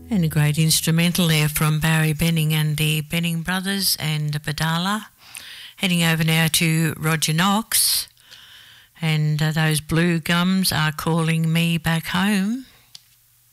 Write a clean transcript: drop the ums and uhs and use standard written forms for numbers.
And a great instrumental there from Barry Benning and the Benning Brothers and Badala. Heading over now to Roger Knox, and those blue gums are calling me back home.